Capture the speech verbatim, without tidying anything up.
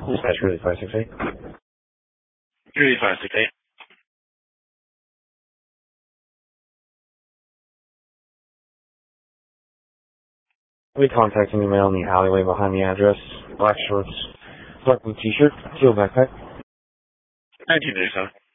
That's really five six eight. Really five six eight. We contacting the male in the alleyway behind the address. Black shorts, dark blue t-shirt, teal backpack. nineteen days, huh?